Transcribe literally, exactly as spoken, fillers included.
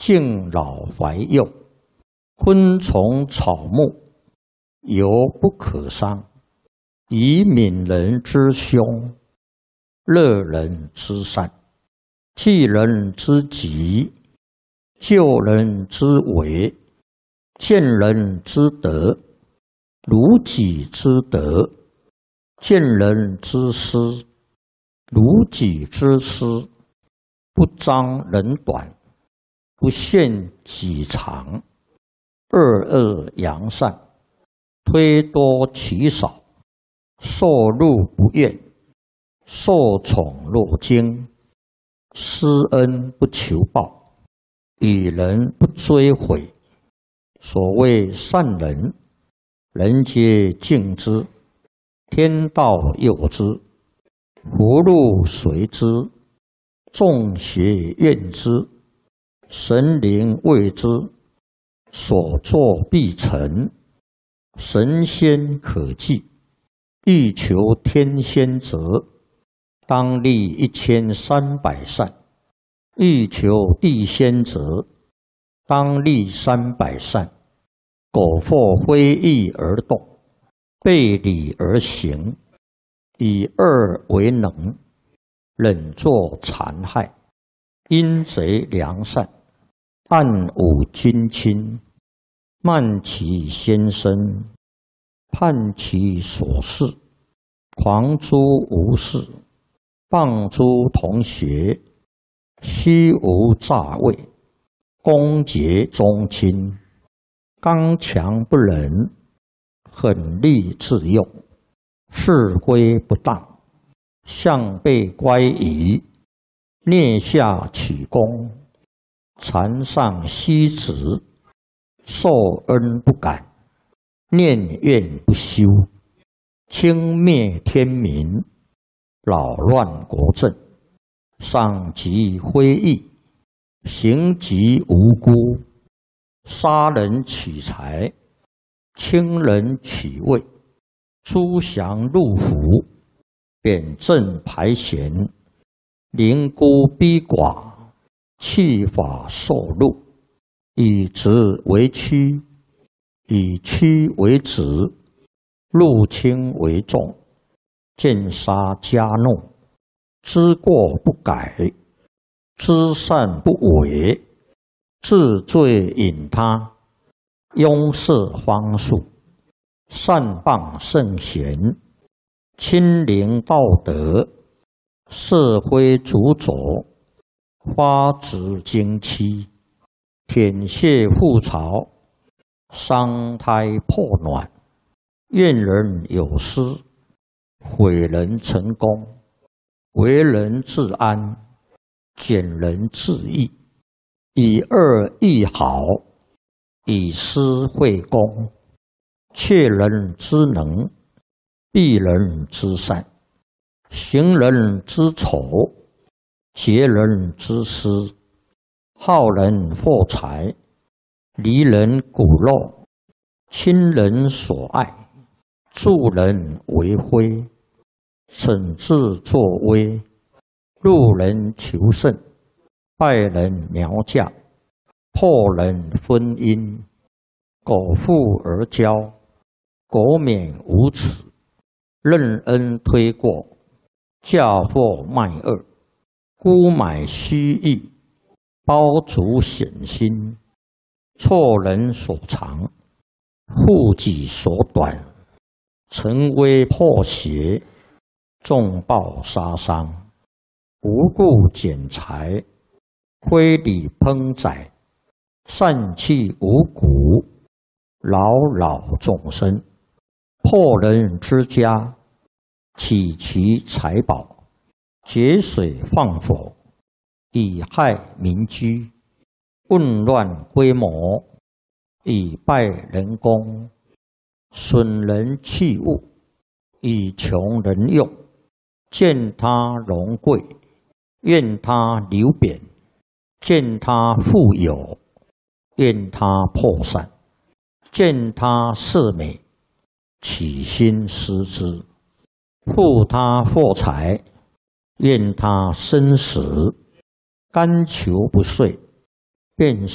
敬老怀幼，昆虫草木，犹不可伤。以悯人之凶，乐人之善，济人之急，救人之危，见人之德，如己之德；见人之失，如己之失。不彰人短，不限己长，恶恶扬善，推多其少，受禄不怨，受宠若惊，施恩不求报，与人不追悔。所谓善人，人皆敬之，天道佑之，福禄随之，众邪怨之，神灵畏之，所作必成，神仙可祭。欲求天仙者，当立一千三百善；欲求地仙者，当立三百善。苟或非义而动，背礼而行，以恶为能，忍作残害，阴贼良善，暗忤君亲，慢其先生，叛其所事，狂诸无事，谤诸同学，虚无诈伪，攻讦宗亲，刚强不仁，狠戾自用，是非不当，向背乖疑，蹑下取功，残上息职，受恩不感，念怨不休，轻蔑天民，扰乱国政，伤及非义，刑及无辜，杀人取财，轻人取位，诛降入府，贬正排贤，凌孤逼寡，弃法受禄，以直为曲，以曲为直，入轻为重，见杀加怒，知过不改，知善不为，治罪引他，拥塞方术，善谤圣贤，亲临道德，社会主佐，发指经期，舔血覆巢，伤胎破卵，怨人有失，毁人成功，为人自安，减人自义，以恶易好，以私会公，窃人之能，避人之善，行人之丑，劫人之私，好人获财，离人骨肉，亲人所爱，助人为非，惩治作威，路人求胜，败人苗嫁，破人婚姻，苟富而骄，苟免无耻，任恩推过，嫁祸卖恶，沽买虚意，包足险心，错人所长，护己所短，成威破邪，重暴杀伤，无故减财，非礼烹宰，散弃五谷，扰扰众生，破人之家，起其财宝，节水放火，以害民居，混乱规模，以败人功，损人器物，以穷人用，见他荣贵，怨他流贬，见他富有，怨他破散，见他色美，起心思之，负他获财，怨他生死，甘求不遂，便